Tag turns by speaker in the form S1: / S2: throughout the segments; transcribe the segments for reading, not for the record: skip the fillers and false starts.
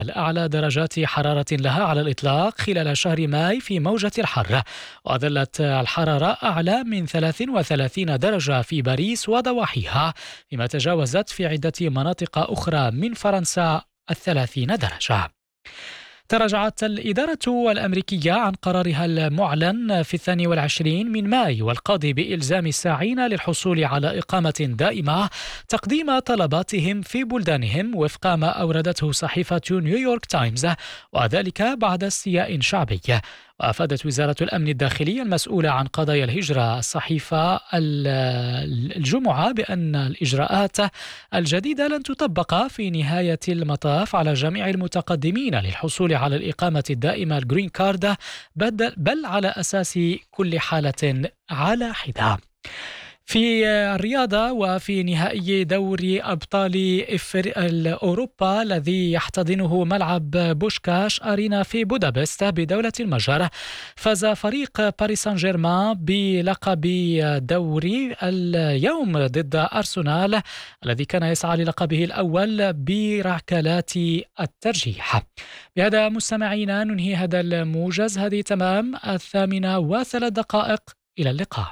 S1: أعلى درجات حرارة لها على الإطلاق خلال شهر ماي في موجة الحر، وظلت الحرارة أعلى من 33 درجة في باريس وضواحيها، فيما تجاوزت في عدة مناطق أخرى من فرنسا 30 درجة. تراجعت الإدارة الأمريكية عن قرارها المعلن في 22 من ماي والقاضي بإلزام الساعين للحصول على إقامة دائمة تقديم طلباتهم في بلدانهم وفق ما أوردته صحيفة نيويورك تايمز، وذلك بعد استياء شعبي. وأفادت وزارة الأمن الداخلي المسؤولة عن قضايا الهجرة الصحيفة الجمعة بأن الإجراءات الجديدة لن تطبق في نهاية المطاف على جميع المتقدمين للحصول على الإقامة الدائمة الجرين كارد، بل على أساس كل حالة على حدة. في الرياضة، وفي نهائي دوري أبطال أوروبا الذي يحتضنه ملعب بوشكاش أرينا في بودابست بدولة المجر، فاز فريق باريس سان جيرمان بلقب دوري اليوم ضد أرسنال الذي كان يسعى للقبه الأول بركلات الترجيح. بهذا مستمعينا ننهي هذا الموجز، هذه تمام 8:03. إلى اللقاء.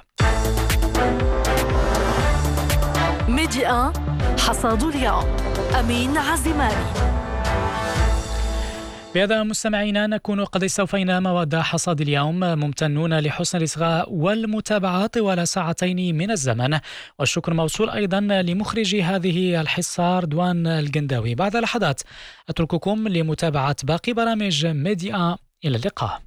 S2: ميديا حصاد اليوم، أمين عزيماني.
S1: بهذا مستمعينا نكون قد استوفينا مواد حصاد اليوم، ممتنون لحسن الإصغاء والمتابعة طوال ساعتين من الزمن، والشكر موصول أيضا لمخرج هذه الحصة رضوان القنداوي. بعد لحظات أترككم لمتابعة باقي برامج ميديا. إلى اللقاء.